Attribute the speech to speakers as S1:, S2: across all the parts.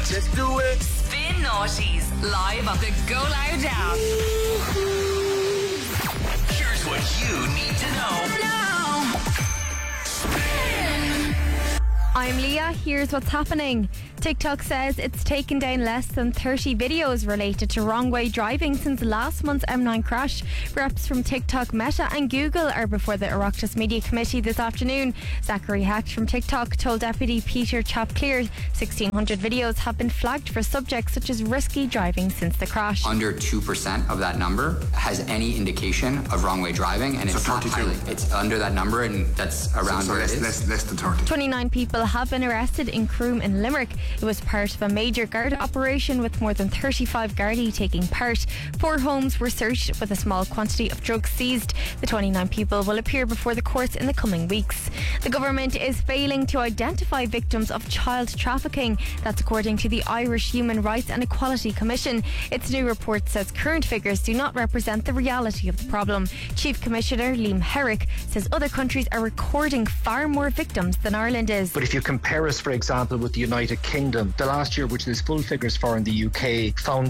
S1: Let's do it.
S2: Spin Naughties, live on the Go Loud app.
S3: Here's what you need to know now. Spin.
S4: I'm Leah, here's what's happening. TikTok says it's taken down less than 30 videos related to wrong way driving since last month's M9 crash. Reps from TikTok, Meta and Google are before the Oireachtas Media Committee this afternoon. Zachary Hecht from TikTok told Deputy Peter Chapclear 1,600 videos have been flagged for subjects such as risky driving since the crash.
S5: Under 2% of that number has any indication of wrong way driving, and it's not highly. It's under that number, and that's around where it is.
S1: Less than 30.
S4: 29 people have been arrested in Croom in Limerick. It was part of a major Garda operation with more than 35 Gardaí taking part. 4 homes were searched with a small quantity of drugs seized. The 29 people will appear before the courts in the coming weeks. The government is failing to identify victims of child trafficking. That's according to the Irish Human Rights and Equality Commission. Its new report says current figures do not represent the reality of the problem. Chief Commissioner Liam Herrick says other countries are recording far more victims than Ireland is.
S6: But if you compare us, for example, with the United Kingdom, the last year, which there's full figures for in the UK, found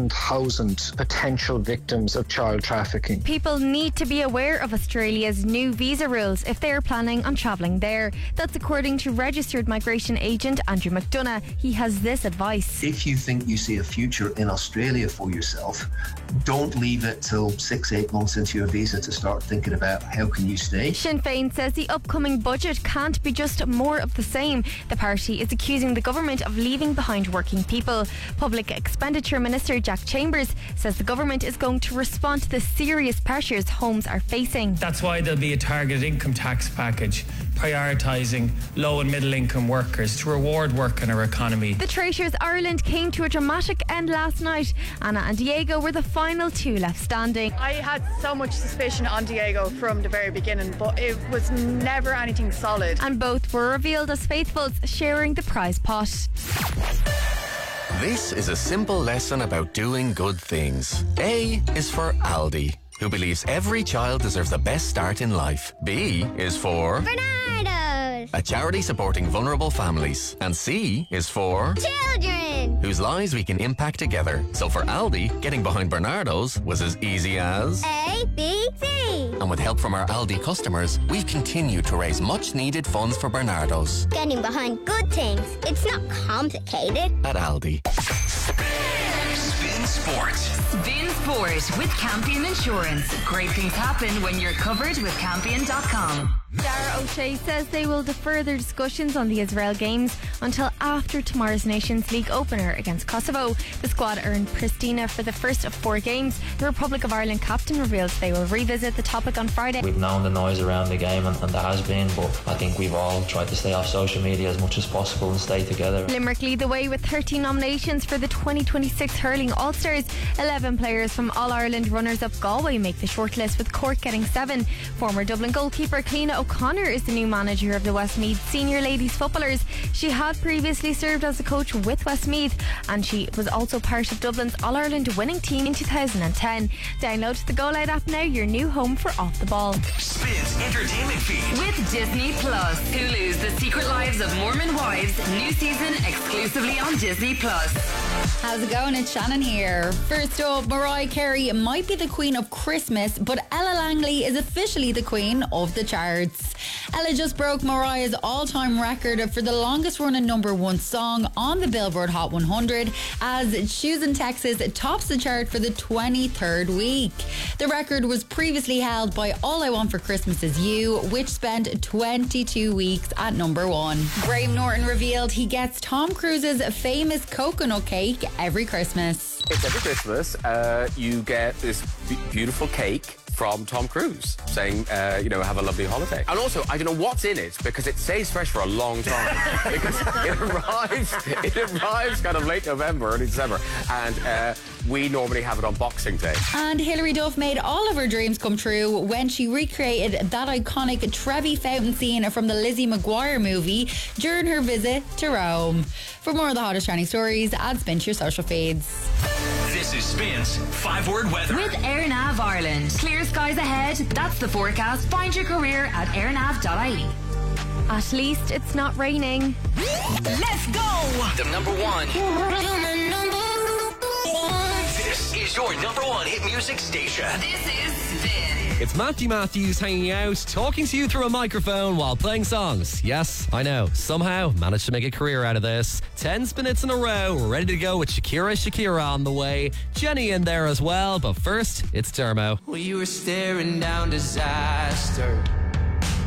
S6: 7,000 potential victims of child trafficking.
S4: People need to be aware of Australia's new visa rules if they are planning on travelling there. That's according to registered migration agent Andrew McDonough. He has this advice.
S7: If you think you see a future in Australia for yourself, don't leave it till 6-8 months into your visa to start thinking about how can you stay.
S4: Sinn Féin says the upcoming budget can't be just more of the same. The party is accusing the government of leaving behind working people. Public Expenditure Minister Jack Chambers says the government is going to respond to the serious pressures homes are facing.
S8: That's why there'll be a targeted income tax package prioritising low and middle income workers to reward work in our economy.
S4: The Traitors Ireland came to a dramatic end last night. Anna and Diego were the final 2 left standing.
S9: I had so much suspicion on Diego from the very beginning, but it was never anything solid.
S4: And both were revealed as faithfuls, sharing the prize pot.
S3: This is a simple lesson about doing good things. A is for Aldi, who believes every child deserves the best start in life. B is for
S10: Bernardo's,
S3: a charity supporting vulnerable families. And C is for
S10: children,
S3: whose lives we can impact together. So for Aldi, getting behind Bernardo's was as easy as
S10: A, B, C.
S3: And with help from our Aldi customers, we've continued to raise much needed funds for Bernardo's.
S10: Getting behind good things. It's not complicated.
S3: At Aldi.
S2: Spin Sport. Spin Sport with Campion Insurance. Great things happen when you're covered with Campion.com.
S4: Dara O'Shea says they will defer their discussions on the Israel Games until after tomorrow's Nations League opener against Kosovo. The squad earned Pristina for the first of 4 games. The Republic of Ireland captain reveals they will revisit the topic on Friday.
S11: We've known the noise around the game and there has been, but I think we've all tried to stay off social media as much as possible and stay together.
S4: Limerick lead the way with 13 nominations for the 2026 Hurling All-Stars. 11 players from All-Ireland runners-up Galway make the shortlist, with Cork getting 7. Former Dublin goalkeeper Cliona O'Connor is the new manager of the Westmeath senior ladies footballers. She had previously served as a coach with Westmeath, and she was also part of Dublin's All-Ireland winning team in 2010. Download the Go Loud app now, your new home for Off the Ball.
S3: Spins entertainment feed
S2: With Disney Plus. Hulu's The Secret Lives of Mormon Wives. New season exclusively on Disney Plus.
S12: How's it going? It's Shannon here. First up, Mariah Carey might be the queen of Christmas, but Ella Langley is officially the queen of the charts. Ella just broke Mariah's all-time record for the longest running #1 song on the Billboard Hot 100 as Shoes in Texas tops the chart for the 23rd week. The record was previously held by All I Want for Christmas Is You, which spent 22 weeks at #1. Graham Norton revealed he gets Tom Cruise's famous coconut cake every Christmas.
S13: It's every Christmas, you get this beautiful cake from Tom Cruise saying, have a lovely holiday. And also, I don't know what's in it because it stays fresh for a long time. Because it arrives kind of late November, early December. And we normally have it on Boxing Day.
S12: And Hilary Duff made all of her dreams come true when she recreated that iconic Trevi fountain scene from the Lizzie McGuire movie during her visit to Rome. For more of the hottest trending stories, add Spin to your social feeds.
S3: This is Spin's 5-word weather.
S2: With AirNav Ireland. Clear skies ahead. That's the forecast. Find your career at airnav.ie.
S4: At least it's not raining.
S2: Let's go!
S1: The number one. This is your number one hit music station.
S2: This is Spin.
S14: It's Matthew Matthews hanging out, talking to you through a microphone while playing songs. Yes, I know, somehow managed to make a career out of this. 10 minutes in a row, ready to go with Shakira on the way. Jenny in there as well, but first, it's Dermo.
S15: Well, you were staring down disaster.